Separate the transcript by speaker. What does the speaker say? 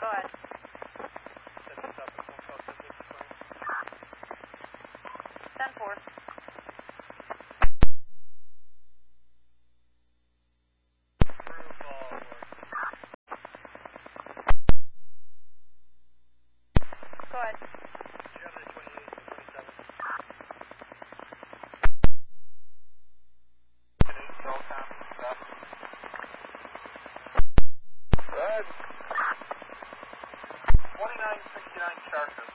Speaker 1: Go ahead.
Speaker 2: Set this up at
Speaker 1: 10-4. Go ahead.
Speaker 2: Charlie 28 and 27. Good. 2969 Charter.